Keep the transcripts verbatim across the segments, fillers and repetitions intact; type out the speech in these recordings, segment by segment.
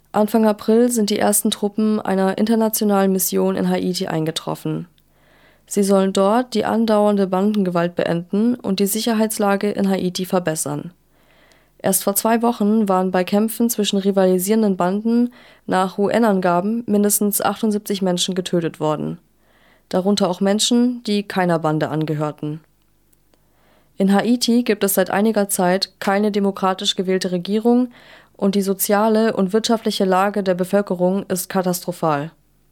Anfang April sind die ersten Truppen einer internationalen Mission in Haiti eingetroffen. Sie sollen dort die andauernde Bandengewalt beenden und die Sicherheitslage in Haiti verbessern. Erst vor zwei Wochen waren bei Kämpfen zwischen rivalisierenden Banden nach U N-Angaben mindestens achtundsiebzig Menschen getötet worden, darunter auch Menschen, die keiner Bande angehörten. In Haiti gibt es seit einiger Zeit keine demokratisch gewählte Regierung und die soziale und wirtschaftliche Lage der Bevölkerung ist katastrophal.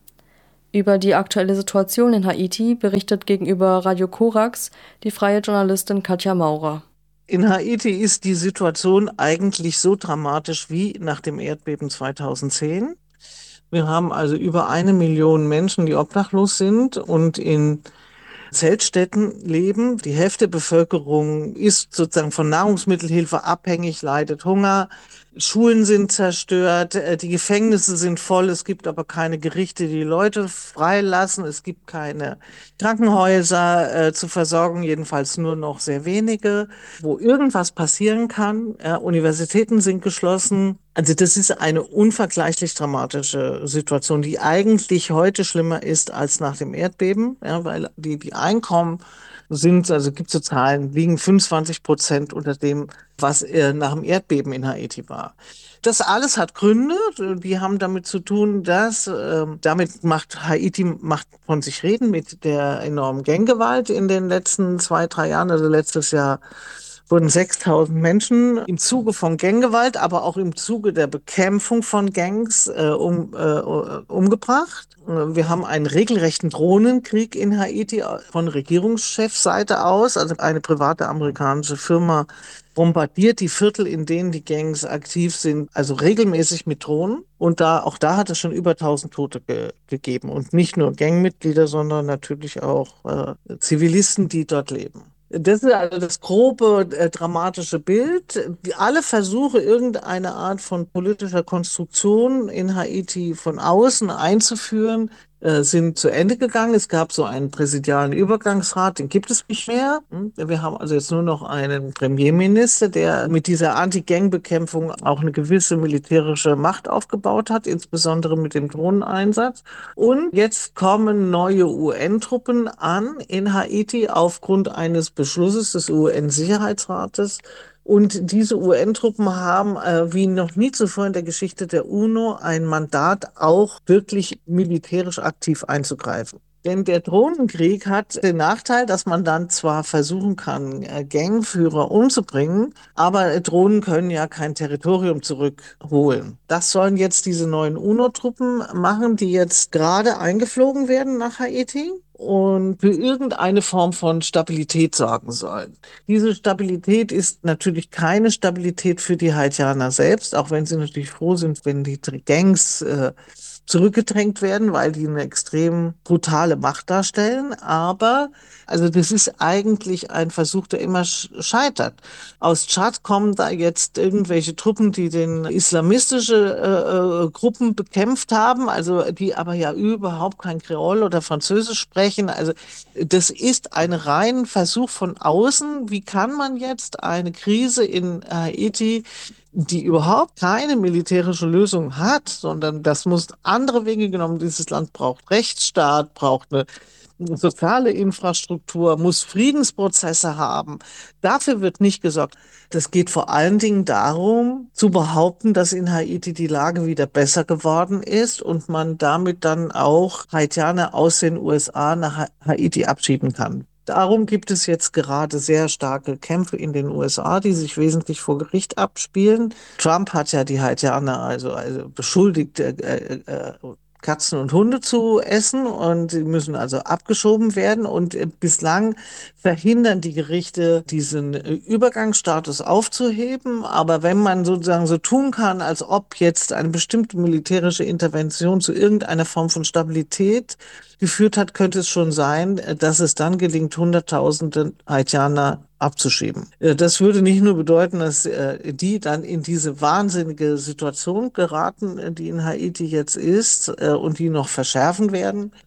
Über die aktuelle Situation in Haiti berichtet gegenüber Radio Korax die freie Journalistin Katja Maurer. In Haiti ist die Situation eigentlich so dramatisch wie nach dem Erdbeben zweitausendzehn. Wir haben also über eine Million Menschen, die obdachlos sind und in Zeltstädten leben. Die Hälfte der Bevölkerung ist sozusagen von Nahrungsmittelhilfe abhängig, leidet Hunger. Schulen sind zerstört, äh, die Gefängnisse sind voll, es gibt aber keine Gerichte, die die Leute freilassen, es gibt keine Krankenhäuser äh, zur Versorgung, jedenfalls nur noch sehr wenige, wo irgendwas passieren kann. Ja, Universitäten sind geschlossen. Also das ist eine unvergleichlich dramatische Situation, die eigentlich heute schlimmer ist als nach dem Erdbeben, ja, weil die, die Einkommen sind, also gibt es so Zahlen, liegen fünfundzwanzig Prozent unter dem, was äh, nach dem Erdbeben in Haiti war. Das alles hat Gründe, die haben damit zu tun, dass äh, damit macht Haiti macht von sich reden mit der enormen Ganggewalt in den letzten zwei, drei Jahren, also letztes Jahr wurden sechstausend Menschen im Zuge von Ganggewalt, aber auch im Zuge der Bekämpfung von Gangs äh, um, äh, umgebracht. Wir haben einen regelrechten Drohnenkrieg in Haiti von Regierungschefseite aus. Also eine private amerikanische Firma bombardiert die Viertel, in denen die Gangs aktiv sind, also regelmäßig mit Drohnen. Und da, auch da hat es schon über tausend Tote ge gegeben. Und nicht nur Gangmitglieder, sondern natürlich auch äh, Zivilisten, die dort leben. Das ist also das grobe, äh, dramatische Bild. Die, alle Versuche, irgendeine Art von politischer Konstruktion in Haiti von außen einzuführen, äh, sind zu Ende gegangen. Es gab so einen präsidialen Übergangsrat, den gibt es nicht mehr. Hm? Wir haben also jetzt nur noch einen Premierminister, der mit dieser Anti-Gang-Bekämpfung auch eine gewisse militärische Macht aufgebaut hat, insbesondere mit dem Drohneneinsatz. Und jetzt kommen neue U N-Truppen an in Haiti aufgrund eines Beschlusses des U N-Sicherheitsrates. Und diese U N-Truppen haben, äh, wie noch nie zuvor in der Geschichte der UNO, ein Mandat, auch wirklich militärisch aktiv einzugreifen. Denn der Drohnenkrieg hat den Nachteil, dass man dann zwar versuchen kann, äh, Gangführer umzubringen, aber Drohnen können ja kein Territorium zurückholen. Das sollen jetzt diese neuen UNO-Truppen machen, die jetzt gerade eingeflogen werden nach Haiti und für irgendeine Form von Stabilität sorgen sollen. Diese Stabilität ist natürlich keine Stabilität für die Haitianer selbst, auch wenn sie natürlich froh sind, wenn die Gangs äh, zurückgedrängt werden, weil die eine extrem brutale Macht darstellen. Aber also das ist eigentlich ein Versuch, der immer scheitert. Aus Tschad kommen da jetzt irgendwelche Truppen, die den islamistische äh, äh, Gruppen bekämpft haben, also die aber ja überhaupt kein Kreol oder Französisch sprechen. Also das ist ein rein Versuch von außen. Wie kann man jetzt eine Krise in Haiti, die überhaupt keine militärische Lösung hat, sondern das muss andere Wege genommen. Dieses Land braucht Rechtsstaat, braucht eine soziale Infrastruktur, muss Friedensprozesse haben. Dafür wird nicht gesorgt. Das geht vor allen Dingen darum, zu behaupten, dass in Haiti die Lage wieder besser geworden ist und man damit dann auch Haitianer aus den U S A nach Haiti abschieben kann. Darum gibt es jetzt gerade sehr starke Kämpfe in den U S A, die sich wesentlich vor Gericht abspielen. Trump hat ja die Haitianer also, also beschuldigt, äh, äh, Katzen und Hunde zu essen und sie müssen also abgeschoben werden. Und äh, bislang verhindern die Gerichte, diesen äh, Übergangsstatus aufzuheben. Aber wenn man sozusagen so tun kann, als ob jetzt eine bestimmte militärische Intervention zu irgendeiner Form von Stabilität geführt hat, könnte es schon sein, dass es dann gelingt, Hunderttausende Haitianer abzuschieben. Äh, Das würde nicht nur bedeuten, dass äh, die dann in diese wahnsinnige Situation geraten, äh, die in Haiti jetzt ist äh, und die noch verschärfen werden,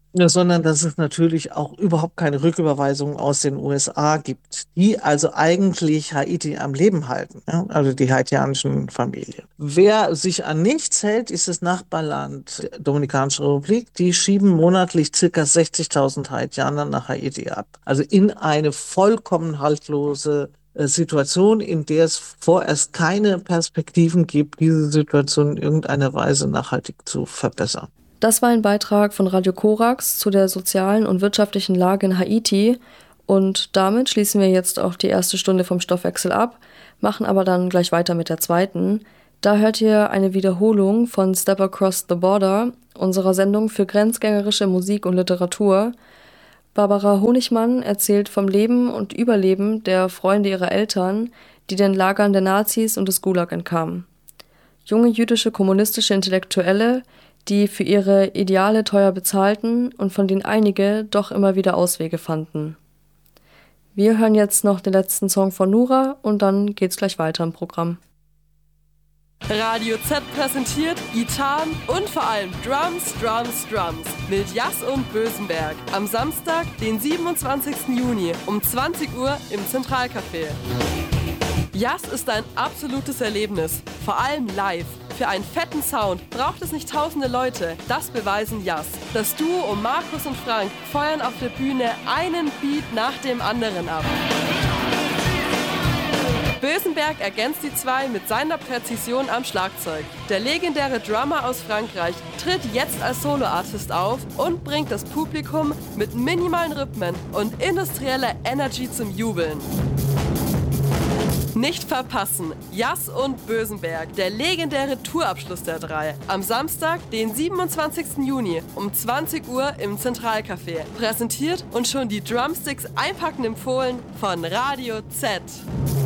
Ja, sondern dass es natürlich auch überhaupt keine Rücküberweisungen aus den U S A gibt, die also eigentlich Haiti am Leben halten, ja? Also die haitianischen Familien. Wer sich an nichts hält, ist das Nachbarland Dominikanische Republik. Die schieben monatlich circa sechzigtausend Haitianer nach Haiti ab. Also in eine vollkommen haltlose äh, Situation, in der es vorerst keine Perspektiven gibt, diese Situation in irgendeiner Weise nachhaltig zu verbessern. Das war ein Beitrag von Radio Korax zu der sozialen und wirtschaftlichen Lage in Haiti. Und damit schließen wir jetzt auch die erste Stunde vom Stoffwechsel ab, machen aber dann gleich weiter mit der zweiten. Da hört ihr eine Wiederholung von Step Across the Border, unserer Sendung für grenzgängerische Musik und Literatur. Barbara Honigmann erzählt vom Leben und Überleben der Freunde ihrer Eltern, die den Lagern der Nazis und des Gulag entkamen. Junge jüdische kommunistische Intellektuelle, die für ihre Ideale teuer bezahlten und von denen einige doch immer wieder Auswege fanden. Wir hören jetzt noch den letzten Song von Nura und dann geht's gleich weiter im Programm. Radio Z präsentiert Gitarren und vor allem Drums, Drums, Drums mit Jass und Bösenberg am Samstag, den siebenundzwanzigsten Juni um zwanzig Uhr im Zentralcafé. Jass ist ein absolutes Erlebnis, vor allem live. Für einen fetten Sound braucht es nicht tausende Leute, das beweisen Jass. Das Duo um Markus und Frank feuern auf der Bühne einen Beat nach dem anderen ab. Bösenberg ergänzt die zwei mit seiner Präzision am Schlagzeug. Der legendäre Drummer aus Frankreich tritt jetzt als Soloartist auf und bringt das Publikum mit minimalen Rhythmen und industrieller Energy zum Jubeln. Nicht verpassen, Jass und Bösenberg, der legendäre Tourabschluss der drei. Am Samstag, den siebenundzwanzigsten Juni um zwanzig Uhr im Zentralcafé. Präsentiert und schon die Drumsticks einpacken empfohlen von Radio Z.